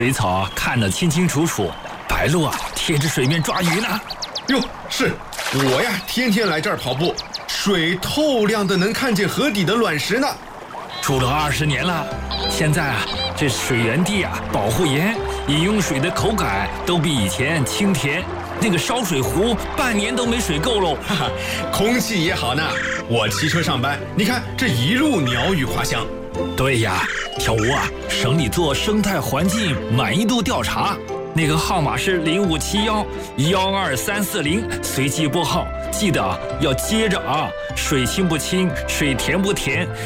水草看得清清楚楚，白鹭贴着水面抓鱼呢。 哟，是我呀，天天来这儿跑步，水透亮的能看见河底的卵石呢。 住了20年了，现在这水源地保护严，饮用水的口感都比以前清甜。那个烧水壶半年都没水够喽。 哈哈，空气也好呢。我骑车上班，你看这一路鸟语花香。 对呀，小吴省里做生态环境满意度调查，那个号码是0571-12340，随机拨号，记得要接着水清不清，水甜不甜。